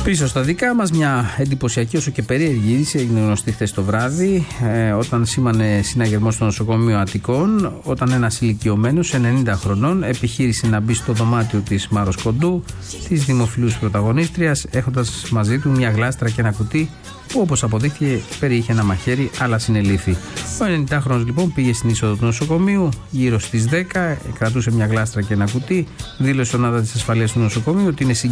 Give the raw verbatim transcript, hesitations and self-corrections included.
Πίσω στα δικά μας, μια εντυπωσιακή όσο και περίεργη είδηση έγινε γνωστή χθες το βράδυ, ε, όταν σήμανε συναγερμό στο νοσοκομείο Αττικών, όταν ένας ηλικιωμένος ενενήντα χρονών επιχείρησε να μπει στο δωμάτιο της Μάρος Κοντού, της δημοφιλούς πρωταγωνίστριας, έχοντας μαζί του μια γλάστρα και ένα κουτί που, όπως αποδείχθηκε, περιείχε ένα μαχαίρι, αλλά συνελήφθη. Ο ενενηντάχρονος λοιπόν πήγε στην είσοδο του νοσοκομείου γύρω στις δέκα, κρατούσε μια γλάστρα και ένα κουτί, δήλωσε στον άδα της ασφαλείας του νοσοκομείου ότι είναι